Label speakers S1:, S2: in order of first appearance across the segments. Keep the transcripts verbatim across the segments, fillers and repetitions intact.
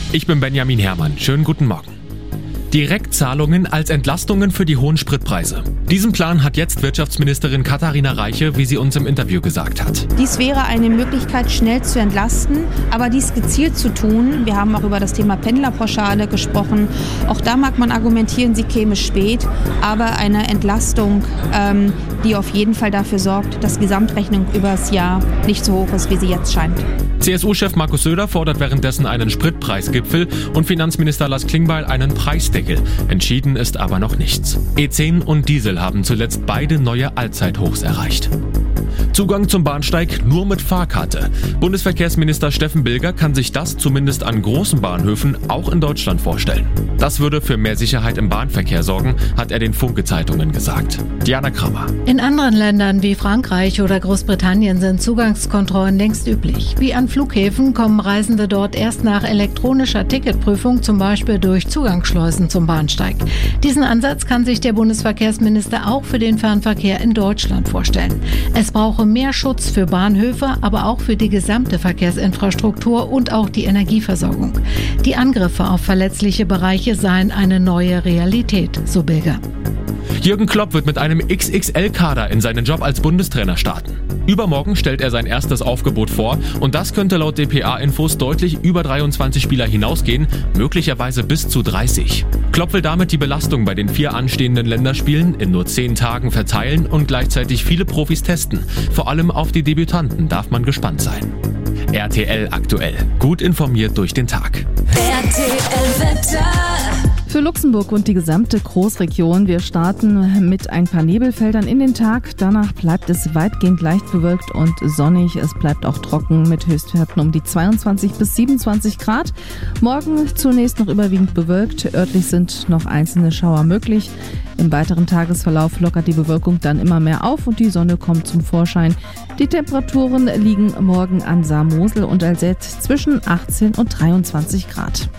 S1: Ich bin Benjamin Herrmann. Schönen guten Morgen. Direktzahlungen als Entlastungen für die hohen Spritpreise. Diesen Plan hat jetzt Wirtschaftsministerin Katharina Reiche, wie sie uns im Interview gesagt hat.
S2: Dies wäre eine Möglichkeit, schnell zu entlasten, aber dies gezielt zu tun. Wir haben auch über das Thema Pendlerpauschale gesprochen. Auch da mag man argumentieren, sie käme spät, aber eine Entlastung, ähm, die auf jeden Fall dafür sorgt, dass die Gesamtrechnung über das Jahr nicht so hoch ist, wie sie jetzt scheint.
S1: C S U-Chef Markus Söder fordert währenddessen einen Spritpreisgipfel und Finanzminister Lars Klingbeil einen Preisdeckel. Entschieden ist aber noch nichts. E zehn und Diesel haben zuletzt beide neue Allzeithochs erreicht. Zugang zum Bahnsteig nur mit Fahrkarte. Bundesverkehrsminister Steffen Bilger kann sich das zumindest an großen Bahnhöfen auch in Deutschland vorstellen. Das würde für mehr Sicherheit im Bahnverkehr sorgen, hat er den Funke-Zeitungen gesagt. Diana Kramer.
S3: In anderen Ländern wie Frankreich oder Großbritannien sind Zugangskontrollen längst üblich. Wie an Flughäfen kommen Reisende dort erst nach elektronischer Ticketprüfung, zum Beispiel durch Zugangsschleusen zum Bahnsteig. Diesen Ansatz kann sich der Bundesverkehrsminister auch für den Fernverkehr in Deutschland vorstellen. Es brauche mehr Schutz für Bahnhöfe, aber auch für die gesamte Verkehrsinfrastruktur und auch die Energieversorgung. Die Angriffe auf verletzliche Bereiche seien eine neue Realität, so Bilger.
S1: Jürgen Klopp wird mit einem X X L-Kader in seinen Job als Bundestrainer starten. Übermorgen stellt er sein erstes Aufgebot vor und das könnte laut D P A-Infos deutlich über dreiundzwanzig Spieler hinausgehen, möglicherweise bis zu dreißig. Klopp will damit die Belastung bei den vier anstehenden Länderspielen in nur zehn Tagen verteilen und gleichzeitig viele Profis testen. Vor allem auf die Debütanten darf man gespannt sein. R T L aktuell. Gut informiert durch den Tag.
S4: R T L-Wetter.
S5: Für Luxemburg und die gesamte Großregion. Wir starten mit ein paar Nebelfeldern in den Tag. Danach bleibt es weitgehend leicht bewölkt und sonnig. Es bleibt auch trocken mit Höchstwerten um die zweiundzwanzig bis siebenundzwanzig Grad. Morgen zunächst noch überwiegend bewölkt. Örtlich sind noch einzelne Schauer möglich. Im weiteren Tagesverlauf lockert die Bewölkung dann immer mehr auf und die Sonne kommt zum Vorschein. Die Temperaturen liegen morgen an Saar-Mosel und Alzett zwischen achtzehn und dreiundzwanzig Grad.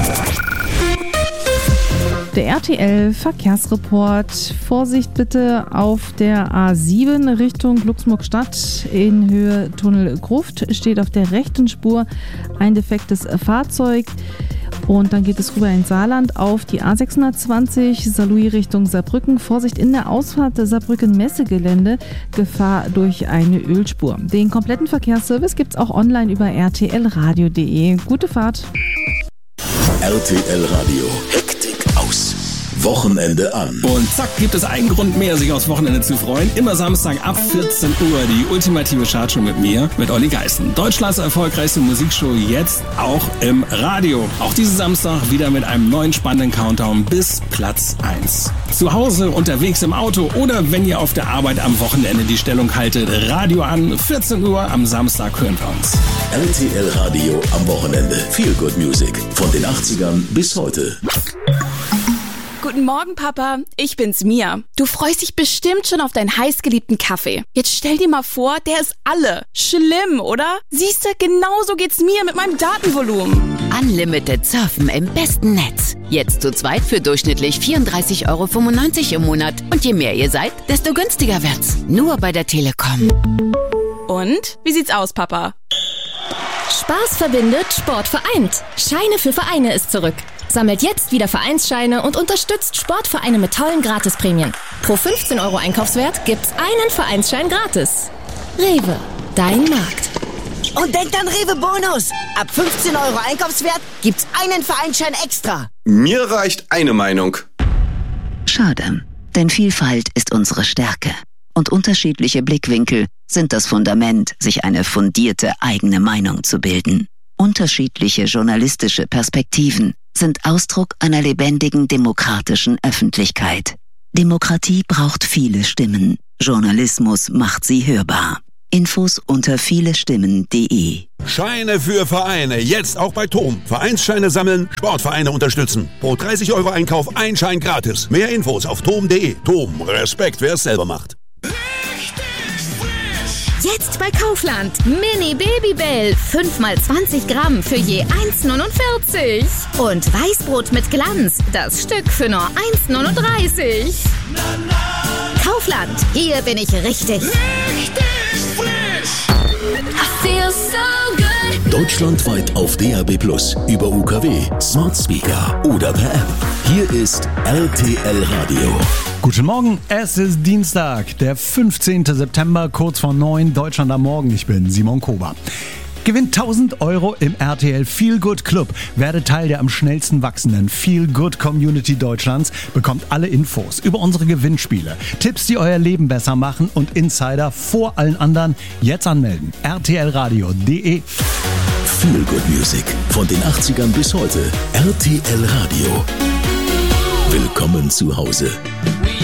S5: Der R T L-Verkehrsreport. Vorsicht bitte auf der A sieben Richtung Luxemburg-Stadt in Höhe Tunnel Gruft. Steht auf der rechten Spur ein defektes Fahrzeug. Und dann geht es rüber ins Saarland auf die A sechshundertzwanzig Saarlouis Richtung Saarbrücken. Vorsicht in der Ausfahrt der Saarbrücken-Messegelände. Gefahr durch eine Ölspur. Den kompletten Verkehrsservice gibt's auch online über r t l radio punkt d e. Gute Fahrt.
S6: R T L Radio. Hektik aus. Wochenende an.
S7: Und zack, gibt es einen Grund mehr, sich aufs Wochenende zu freuen. Immer Samstag ab vierzehn Uhr die ultimative Chartshow mit mir, mit Olli Geißen. Deutschlands erfolgreichste Musikshow jetzt auch im Radio. Auch diesen Samstag wieder mit einem neuen spannenden Countdown bis Platz eins. Zu Hause, unterwegs im Auto oder wenn ihr auf der Arbeit am Wochenende die Stellung haltet, Radio an, vierzehn Uhr am Samstag hören wir uns.
S6: R T L Radio am Wochenende. Feel Good Music. Von den achtzigern bis heute.
S8: Guten Morgen, Papa. Ich bin's, Mia. Du freust dich bestimmt schon auf deinen heißgeliebten Kaffee. Jetzt stell dir mal vor, der ist alle. Schlimm, oder? Siehste, genauso geht's mir mit meinem Datenvolumen.
S9: Unlimited Surfen im besten Netz. Jetzt zu zweit für durchschnittlich vierunddreißig Euro fünfundneunzig im Monat. Und je mehr ihr seid, desto günstiger wird's. Nur bei der Telekom.
S8: Und? Wie sieht's aus, Papa?
S10: Spaß verbindet, Sport vereint. Scheine für Vereine ist zurück. Sammelt jetzt wieder Vereinsscheine und unterstützt Sportvereine mit tollen Gratisprämien. Pro fünfzehn Euro Einkaufswert gibt's einen Vereinsschein gratis. Rewe, dein Markt.
S11: Und denkt an Rewe Bonus. Ab fünfzehn Euro Einkaufswert gibt's einen Vereinsschein extra.
S12: Mir reicht eine Meinung.
S13: Schade, denn Vielfalt ist unsere Stärke. Und unterschiedliche Blickwinkel sind das Fundament, sich eine fundierte eigene Meinung zu bilden. Unterschiedliche journalistische Perspektiven sind Ausdruck einer lebendigen demokratischen Öffentlichkeit. Demokratie braucht viele Stimmen. Journalismus macht sie hörbar. Infos unter vielestimmen punkt de.
S14: Scheine für Vereine, jetzt auch bei Tom. Vereinsscheine sammeln, Sportvereine unterstützen. Pro dreißig Euro Einkauf ein Schein gratis. Mehr Infos auf tom punkt de. Tom, Respekt, wer es selber macht.
S10: Jetzt bei Kaufland. Mini Babybell. fünf mal zwanzig Gramm für je eins neunundvierzig. Und Weißbrot mit Glanz. Das Stück für nur eins neununddreißig. Kaufland. Hier bin ich richtig.
S4: Richtig frisch. I feel so good.
S6: Deutschlandweit auf D A B plus, über U K W, Smart Speaker oder per App. Hier ist R T L Radio.
S15: Guten Morgen, es ist Dienstag, der fünfzehnten September, kurz vor neun, Deutschland am Morgen. Ich bin Simon Kober. Gewinnt tausend Euro im R T L Feel Good Club. Werde Teil der am schnellsten wachsenden Feel Good Community Deutschlands. Bekommt alle Infos über unsere Gewinnspiele, Tipps, die euer Leben besser machen und Insider vor allen anderen. Jetzt anmelden. R T L Radio punkt de.
S6: Feel Good Music von den achtzigern bis heute. R T L Radio. Willkommen zu Hause.